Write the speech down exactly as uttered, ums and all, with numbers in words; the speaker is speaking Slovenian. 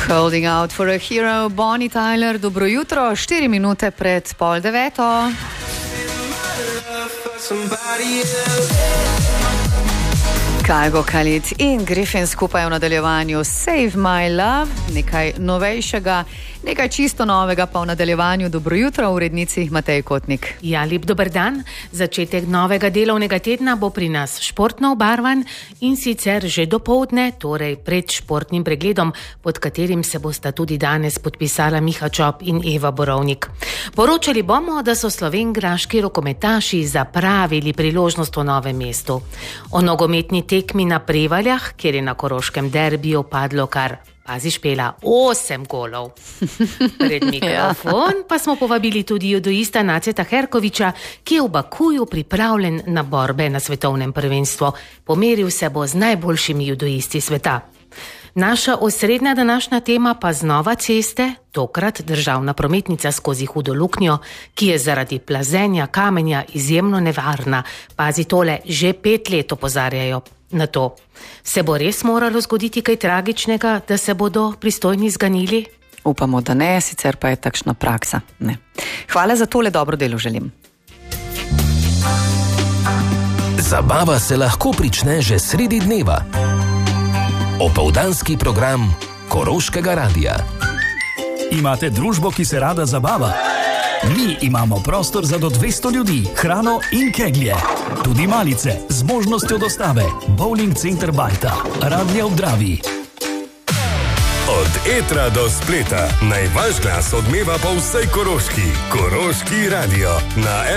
Holding out for a hero, Bonnie Tyler, dobro jutro, štiri minute pred pol deveto. Kygo Khalid in Griffin skupaj v nadaljevanju Save My Love, nekaj novejšega, nekaj čisto novega pa v nadaljevanju. Dobro jutro, v urednici Matej Kotnik. Ja, lep dober dan. Začetek novega delovnega tedna bo pri nas športno obarvan in sicer že dopoldne, torej pred športnim pregledom, pod katerim se bosta tudi danes podpisala Miha Čop in Eva Borovnik. Poročali bomo, da so slovenjgraški rokometaši zapravili priložnost v Novem mestu. O nogometni tekmi na Prevaljah, kjer je na koroškem derbiju padlo kar, pazi Špela, osem golov. Pred mikrofon pa smo povabili tudi judoista Naceta Herkoviča, ki je v Bakuju pripravljen na borbe na svetovnem prvenstvu. Pomeril se bo z najboljšimi judoisti sveta. Naša osrednja današnja tema pa znova ceste, tokrat državna prometnica skozi Hudo luknjo, ki je zaradi plazenja kamenja izjemno nevarna. Pazi tole, že pet let opozarjajo na to. Se bo res moralo zgoditi kaj tragičnega, da se bodo pristojni zganili? Upamo, da ne, sicer pa je takšna praksa. Ne. Hvala za tole dobro delo želim. Zabava se lahko prične že sredi dneva. Opoldanski program Koroškega radia. Imate družbo, ki se rada zabava? Mi imamo prostor za do dvesto ljudi, hrano in keglje. Tudi malice z možnostjo dostave. Bowling center Bajta, Radlje ob Dravi. Od etra do spleta, naj vaš glas odmeva po vsej Koroški. Koroški radio na